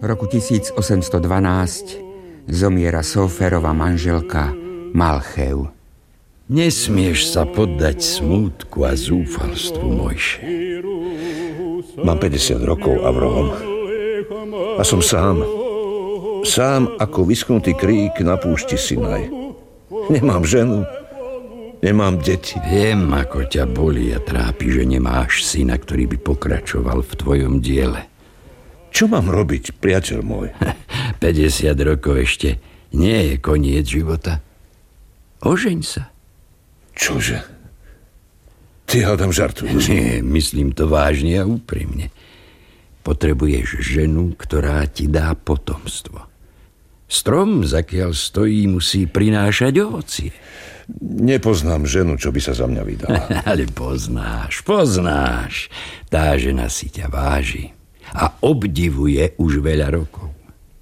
Roku 1812 zomiera Sóferova manželka Malchev. Nesmieš sa poddať smútku a zúfalstvu, Mojše. Mám 50 rokov, Avrohom. A som sám. Sám ako vyschnutý krík na púšti Sinaj. Nemám ženu, nemám deti. Viem, ako ťa bolí a trápi, že nemáš syna, ktorý by pokračoval v tvojom diele. Čo mám robiť, priateľ môj? 50 rokov ešte nie je koniec života. Ožeň sa. Čože? Ty, hádam, žartuješ. Nie, myslím to vážne a úprimne. Potrebuješ ženu, ktorá ti dá potomstvo. Strom, zakiaľ stojí, musí prinášať ovocie. Nepoznám ženu, čo by sa za mňa vydala. Ale poznáš. Tá žena si ťa váži a obdivuje už veľa rokov.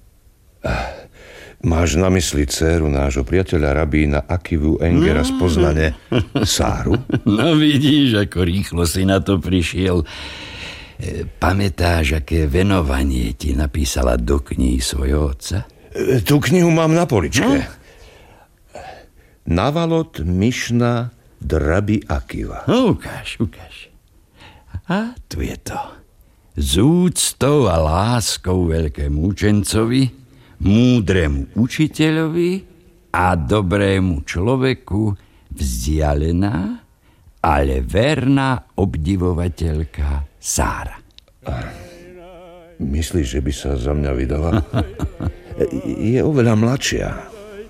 Máš na mysli dcéru nášho priateľa rabína Akivu Engera z Poznane, Sáru? No vidíš, ako rýchlo si na to prišiel. Pamätáš, aké venovanie ti napísala do kníh svojho otca? Tú knihu mám na poličke. Navalot Mišna Drabi Akiva. Ukáž. A tu je to. Z úctou a láskou veľkému učencovi, múdremu učiteľovi a dobrému človeku vzdialená, ale verná obdivovateľka Sára. Myslíš, že by sa za mňa vydala? Je oveľa mladšia.